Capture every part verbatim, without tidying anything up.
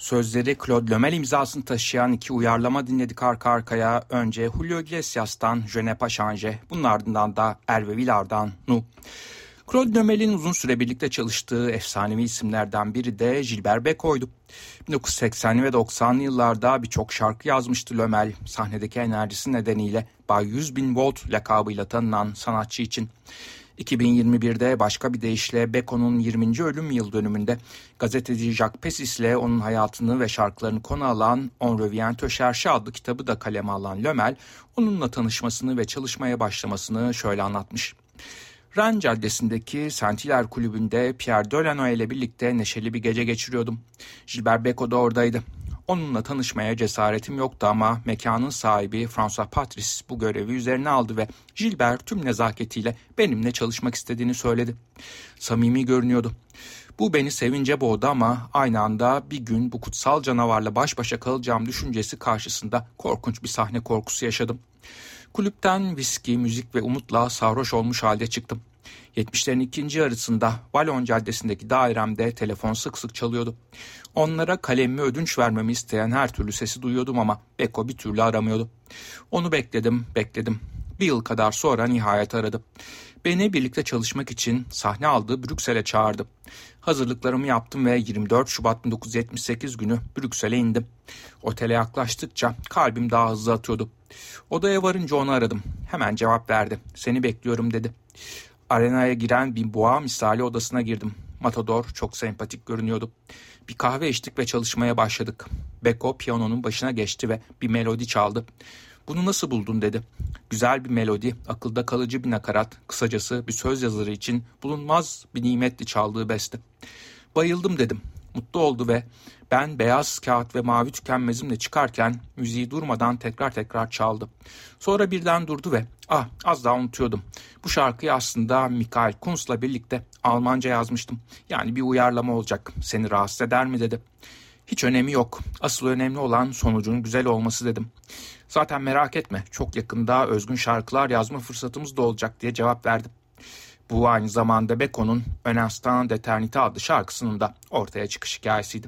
Sözleri Claude Lomel imzasını taşıyan iki uyarlama dinledik arka arkaya. Önce Julio Iglesias'tan Je n'ai pas changé, bunun ardından da Hervé Villard'dan Nous. Claude Lomel'in uzun süre birlikte çalıştığı efsanevi isimlerden biri de Gilbert Bécaud'du. bin dokuz yüz seksenli ve doksanlı yıllarda birçok şarkı yazmıştı Lomel. Sahnedeki enerjisi nedeniyle Bay yüz bin Volt lakabıyla tanınan sanatçı için. iki bin yirmi birde başka bir deyişle Beko'nun yirminci ölüm yıl dönümünde gazeteci Jacques Pessis ile onun hayatını ve şarkılarını konu alan On Revient au Cherche adlı kitabı da kaleme alan Lomel, onunla tanışmasını ve çalışmaya başlamasını şöyle anlatmış. Rennes Caddesi'ndeki Saint-Hilaire kulübünde Pierre Delanoë ile birlikte neşeli bir gece geçiriyordum. Gilbert Bécaud da oradaydı. Onunla tanışmaya cesaretim yoktu ama mekanın sahibi François Patrice bu görevi üzerine aldı ve Gilbert tüm nezaketiyle benimle çalışmak istediğini söyledi. Samimi görünüyordu. Bu beni sevince boğdu ama aynı anda bir gün bu kutsal canavarla baş başa kalacağım düşüncesi karşısında korkunç bir sahne korkusu yaşadım. Kulüpten viski, müzik ve umutla sarhoş olmuş halde çıktım. yetmişlerin ikinci yarısında Vallon Caddesi'ndeki dairemde telefon sık sık çalıyordu. Onlara kalemimi ödünç vermemi isteyen her türlü sesi duyuyordum ama Beko bir türlü aramıyordu. Onu bekledim, bekledim. Bir yıl kadar sonra nihayet aradı. Beni birlikte çalışmak için sahne aldığı Brüksel'e çağırdı. Hazırlıklarımı yaptım ve yirmi dört Şubat bin dokuz yüz yetmiş sekiz günü Brüksel'e indim. Otele yaklaştıkça kalbim daha hızlı atıyordu. Odaya varınca onu aradım. Hemen cevap verdi. Seni bekliyorum dedi. Arenaya giren bir boğa misali odasına girdim. Matador çok sempatik görünüyordu. Bir kahve içtik ve çalışmaya başladık. Beko piyanonun başına geçti ve bir melodi çaldı. Bunu nasıl buldun dedi. Güzel bir melodi, akılda kalıcı bir nakarat, kısacası bir söz yazarı için bulunmaz bir nimetti çaldığı beste. Bayıldım dedim. Mutlu oldu ve ben beyaz kağıt ve mavi tükenmezimle çıkarken müziği durmadan tekrar tekrar çaldı. Sonra birden durdu ve ah az daha unutuyordum. Bu şarkıyı aslında Michael Kuntz'la birlikte Almanca yazmıştım. Yani bir uyarlama olacak. Seni rahatsız eder mi dedi. Hiç önemi yok. Asıl önemli olan sonucun güzel olması dedim. Zaten merak etme, çok yakında özgün şarkılar yazma fırsatımız da olacak diye cevap verdim. Bu aynı zamanda Beko'nun Un Instant d'Eternité adlı şarkısının da ortaya çıkış hikayesiydi.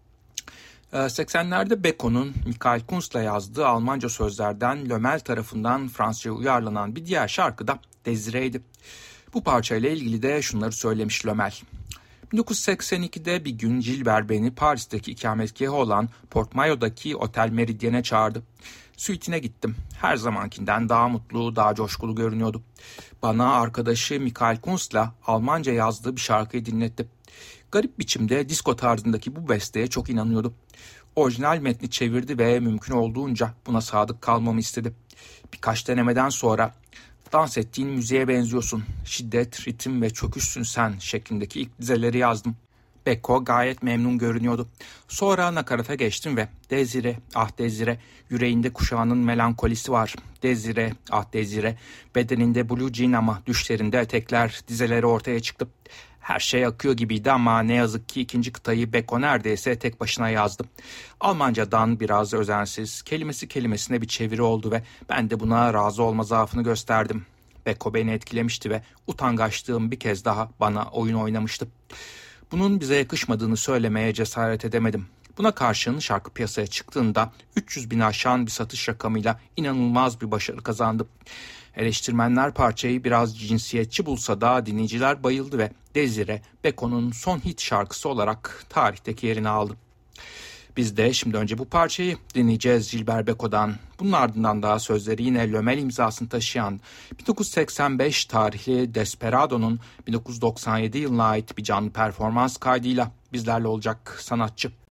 seksenlerde Beko'nun Michael Kuntz'la yazdığı Almanca sözlerden Lomel tarafından Fransızca uyarlanan bir diğer şarkı da Desire'ydi. Bu parçayla ilgili de şunları söylemiş Lomel. bin dokuz yüz seksen ikide bir gün Gilbert beni Paris'teki ikametgahı olan Port-Maillot'daki Otel Meridyen'e çağırdı. Suite'ine gittim. Her zamankinden daha mutlu, daha coşkulu görünüyordu. Bana arkadaşı Michael Kuntz'la Almanca yazdığı bir şarkıyı dinletti. Garip biçimde disco tarzındaki bu besteye çok inanıyordu. Orijinal metni çevirdi ve mümkün olduğunca buna sadık kalmamı istedi. Birkaç denemeden sonra dans ettiğin müziğe benziyorsun, şiddet, ritim ve çöküşsün sen şeklindeki ilk dizeleri yazdım. Beko gayet memnun görünüyordu. Sonra nakarata geçtim ve Desire, ah Desire, yüreğinde kuşağının melankolisi var. Desire, ah Desire, bedeninde blue jean ama düşlerinde etekler, dizeleri ortaya çıktı. Her şey akıyor gibiydi ama ne yazık ki ikinci kıtayı Beko neredeyse tek başına yazdı. Almancadan biraz özensiz, kelimesi kelimesine bir çeviri oldu ve ben de buna razı olma zaafını gösterdim. Beko beni etkilemişti ve utangaçlığım bir kez daha bana oyun oynamıştı. Bunun bize yakışmadığını söylemeye cesaret edemedim. Buna karşın şarkı piyasaya çıktığında üç yüz bini aşan bir satış rakamıyla inanılmaz bir başarı kazandı. Eleştirmenler parçayı biraz cinsiyetçi bulsa da dinleyiciler bayıldı ve Desire, Beko'nun son hit şarkısı olarak tarihteki yerini aldı. Biz de şimdi önce bu parçayı dinleyeceğiz Gilbert Bécaud'dan. Bunun ardından da sözleri yine Lomel imzasını taşıyan bin dokuz yüz seksen beş tarihli Desperado'nun bin dokuz yüz doksan yedi yılına ait bir canlı performans kaydıyla bizlerle olacak sanatçı.